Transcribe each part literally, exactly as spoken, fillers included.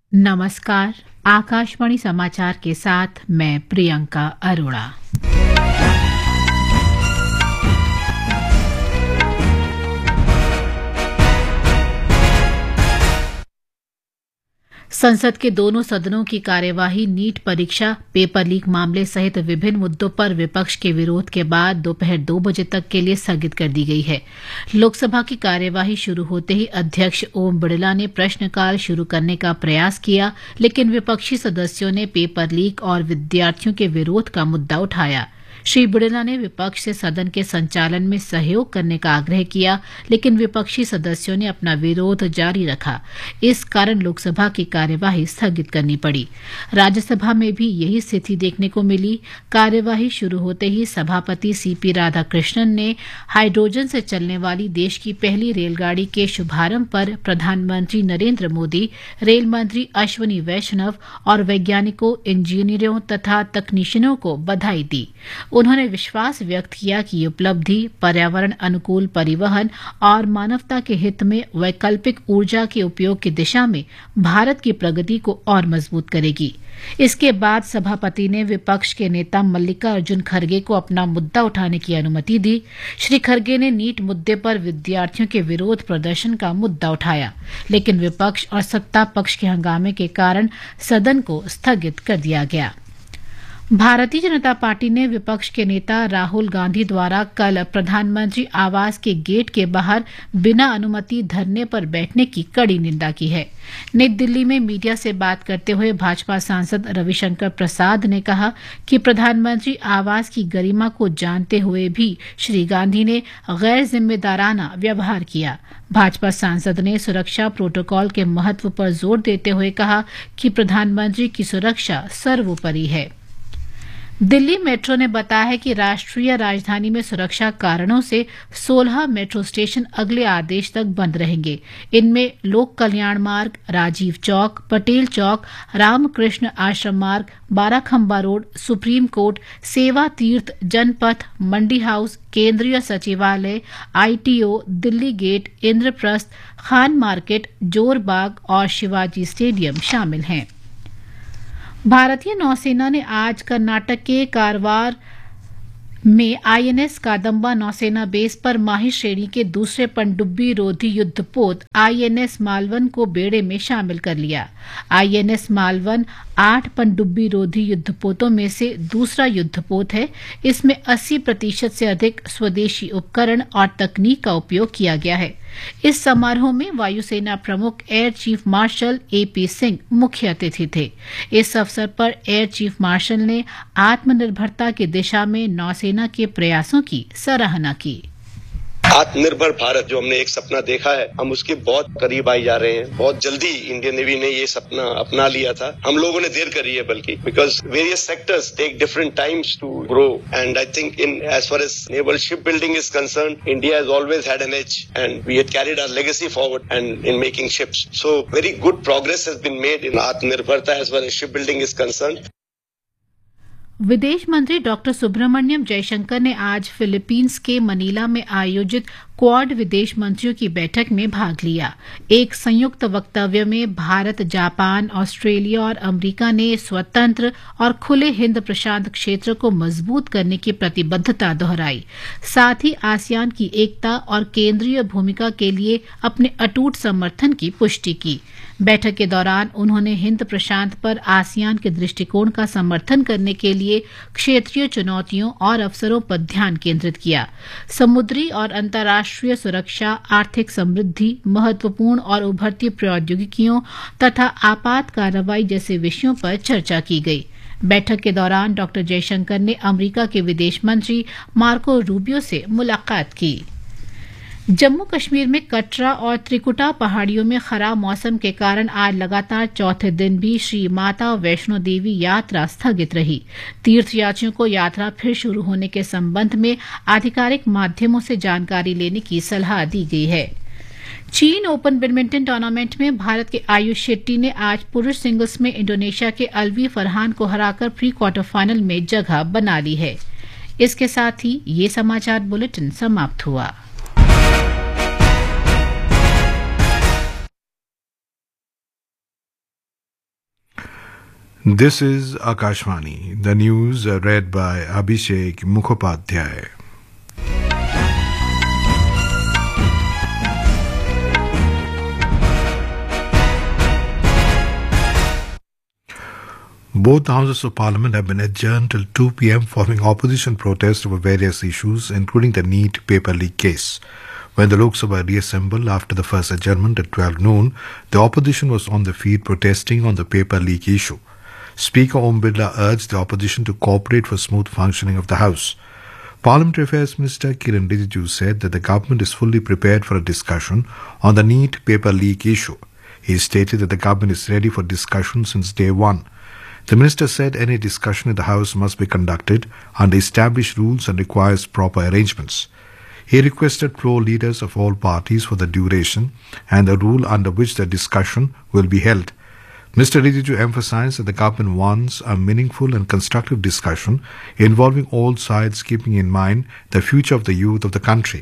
नमस्कार। आकाशवाणी समाचार के साथ मैं प्रियंका अरोड़ा। संसद के दोनों सदनों की कार्यवाही नीट परीक्षा, पेपर लीक मामले सहित विभिन्न मुद्दों पर विपक्ष के विरोध के बाद दोपहर दो बजे तक के लिए स्थगित कर दी गई है। लोकसभा की कार्यवाही शुरू होते ही अध्यक्ष ओम बिड़ला ने प्रश्नकाल शुरू करने का प्रयास किया, लेकिन विपक्षी सदस्यों ने पेपर लीक और विद्यार्थियों के विरोध का मुद्दा उठाया। श्री बिड़ला ने विपक्ष से सदन के संचालन में सहयोग करने का आग्रह किया, लेकिन विपक्षी सदस्यों ने अपना विरोध जारी रखा। इस कारण लोकसभा की कार्यवाही स्थगित करनी पड़ी। राज्यसभा में भी यही स्थिति देखने को मिली। कार्यवाही शुरू होते ही सभापति सीपी राधाकृष्णन ने हाइड्रोजन से चलने वाली देश की पहली रेलगाड़ी के शुभारंभ पर प्रधानमंत्री नरेंद्र मोदी, रेल मंत्री अश्वनी वैष्णव और वैज्ञानिकों, इंजीनियरों तथा तकनीशियनों को बधाई दी। उन्होंने विश्वास व्यक्त किया कि ये उपलब्धि पर्यावरण अनुकूल परिवहन और मानवता के हित में वैकल्पिक ऊर्जा के उपयोग की दिशा में भारत की प्रगति को और मजबूत करेगी। इसके बाद सभापति ने विपक्ष के नेता मल्लिकार्जुन खड़गे को अपना मुद्दा उठाने की अनुमति दी। श्री खड़गे ने नीट मुद्दे पर विद्यार्थियों के विरोध प्रदर्शन का मुद्दा उठाया, लेकिन विपक्ष और सत्ता पक्ष के हंगामे के कारण सदन को स्थगित कर दिया गया। भारतीय जनता पार्टी ने विपक्ष के नेता राहुल गांधी द्वारा कल प्रधानमंत्री आवास के गेट के बाहर बिना अनुमति धरने पर बैठने की कड़ी निंदा की है। नई दिल्ली में मीडिया से बात करते हुए भाजपा सांसद रविशंकर प्रसाद ने कहा कि प्रधानमंत्री आवास की गरिमा को जानते हुए भी श्री गांधी ने गैर जिम्मेदाराना व्यवहार किया। भाजपा सांसद ने सुरक्षा प्रोटोकॉल के महत्व पर जोर देते हुए कहा कि प्रधानमंत्री की सुरक्षा सर्वोपरि है। दिल्ली मेट्रो ने बताया है कि राष्ट्रीय राजधानी में सुरक्षा कारणों से सोलह मेट्रो स्टेशन अगले आदेश तक बंद रहेंगे। इनमें लोक कल्याण मार्ग, राजीव चौक, पटेल चौक, रामकृष्ण आश्रम मार्ग, बाराखंबा रोड, सुप्रीम कोर्ट, सेवा तीर्थ, जनपथ, मंडी हाउस, केंद्रीय सचिवालय, ITO, Delhi gate, Indraprastha, Khan market, Jorbagh और शिवाजी स्टेडियम शामिल हैं। भारतीय नौसेना ने आज कर्नाटक के कारवार में आईएनएस कादम्बा नौसेना बेस पर माही श्रेणी के दूसरे पनडुब्बी रोधी युद्धपोत आईएनएस मालवन को बेड़े में शामिल कर लिया। आईएनएस मालवन आठ पनडुब्बी रोधी युद्धपोतों में से दूसरा युद्धपोत है। इसमें अस्सी प्रतिशत से अधिक स्वदेशी उपकरण और तकनीक का उपयोग किया गया है। इस समारोह में वायुसेना प्रमुख air chief marshal AP Singh मुख्य अतिथि थे। इस अवसर पर एयर चीफ मार्शल ने आत्मनिर्भरता की दिशा में नौसेना के प्रयासों की सराहना की। आत्मनिर्भर भारत जो हमने एक सपना देखा है, हम उसके बहुत करीब आई जा रहे हैं। बहुत जल्दी इंडियन नेवी ने ये सपना अपना लिया था। हम लोगों ने देर करी है बल्कि, because various sectors take different times to grow and I think in as far as naval ship building is concern, India has always had an as and we had carried our legacy forward and in making ships. So very good progress has been made in आत्मनिर्भरता as far as ship building is concern. विदेश मंत्री doctor Subramaniam Jaishankar ने आज Philippines के Manila में आयोजित quad विदेश मंत्रियों की बैठक में भाग लिया। एक संयुक्त वक्तव्य में भारत, जापान, ऑस्ट्रेलिया और अमेरिका ने स्वतंत्र और खुले हिंद प्रशांत क्षेत्र को मजबूत करने की प्रतिबद्धता दोहराई। साथ ही आसियान की एकता और केंद्रीय भूमिका के लिए अपने अटूट समर्थन की पुष्टि की। बैठक के दौरान उन्होंने हिंद प्रशांत पर आसियान के दृष्टिकोण का समर्थन करने के लिए क्षेत्रीय चुनौतियों और अवसरों पर ध्यान केंद्रित किया। समुद्री और अंतर्राष्ट्रीय सुरक्षा, आर्थिक समृद्धि, महत्वपूर्ण और उभरती प्रौद्योगिकियों तथा आपात कार्रवाई जैसे विषयों पर चर्चा की गई। बैठक के दौरान डॉक्टर जयशंकर ने अमेरिका के विदेश मंत्री मार्को रूबियो से मुलाकात की। जम्मू कश्मीर में कटरा और त्रिकुटा पहाड़ियों में खराब मौसम के कारण आज लगातार चौथे दिन भी श्री माता वैष्णो देवी यात्रा स्थगित रही। तीर्थयात्रियों को यात्रा फिर शुरू होने के संबंध में आधिकारिक माध्यमों से जानकारी लेने की सलाह दी गई है। चीन ओपन बैडमिंटन टूर्नामेंट में भारत के आयुष शेट्टी ने आज पुरुष सिंगल्स में इंडोनेशिया के अलवी फरहान को हराकर प्री क्वार्टर फाइनल में जगह बना ली है। इसके साथ ही ये समाचार बुलेटिन समाप्त हुआ। This is Akashvani. The news uh, read by Abhishek Mukhopadhyay. Both houses of parliament have been adjourned till two p.m. following opposition protests over various issues, including the NEET paper leak case. When the Lok Sabha reassembled after the first adjournment at twelve noon, the opposition was on the field protesting on the paper leak issue. Speaker Om Birla urged the opposition to cooperate for smooth functioning of the House. Parliamentary Affairs Minister Kiran Rijiju said that the government is fully prepared for a discussion on the NEET paper leak issue. He stated that the government is ready for discussion since day one. The minister said any discussion in the House must be conducted under established rules and requires proper arrangements. He requested floor leaders of all parties for the duration and the rule under which the discussion will be held. Mister Rijiju emphasized that the government wants a meaningful and constructive discussion involving all sides, keeping in mind the future of the youth of the country.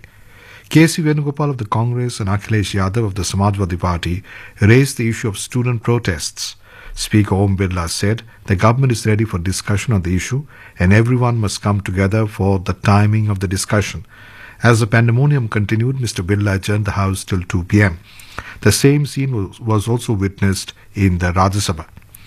K C Venugopal of the Congress and Akhilesh Yadav of the Samajwadi Party raised the issue of student protests. Speaker Om Birla said the government is ready for discussion on the issue and everyone must come together for the timing of the discussion. As the pandemonium continued, Mister Birla adjourned the House till two p.m. The same scene was, was also witnessed in the Rajya Sabha.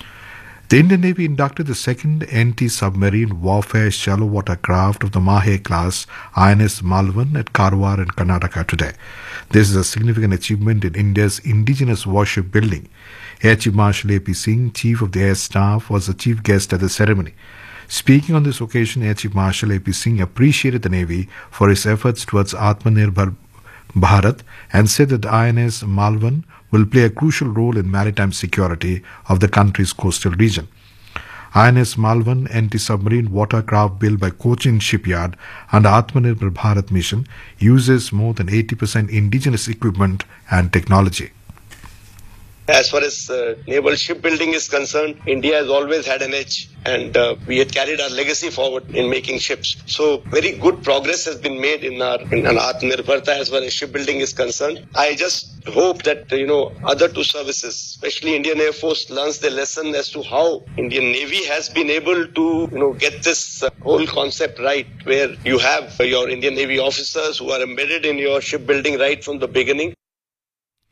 The Indian Navy inducted the second anti-submarine warfare shallow water craft of the Mahe class I N S Malvan at Karwar in Karnataka today. This is a significant achievement in India's indigenous warship building. Air Chief Marshal A P Singh, Chief of the Air Staff, was the chief guest at the ceremony. Speaking on this occasion, Air Chief Marshal A P Singh appreciated the Navy for its efforts towards Atmanirbhar Bharat and said that the I N S Malvan will play a crucial role in maritime security of the country's coastal region. I N S Malvan, anti-submarine watercraft built by Cochin Shipyard under Atmanirbhar Bharat mission, uses more than eighty percent indigenous equipment and technology. As far as uh, naval shipbuilding is concerned, India has always had an edge, and uh, we had carried our legacy forward in making ships. So very good progress has been made in our in our Atmanirbharta as far as shipbuilding is concerned. I just hope that, you know, other two services, especially Indian Air Force, learns the lesson as to how Indian Navy has been able to, you know, get this uh, whole concept right, where you have your Indian Navy officers who are embedded in your shipbuilding right from the beginning.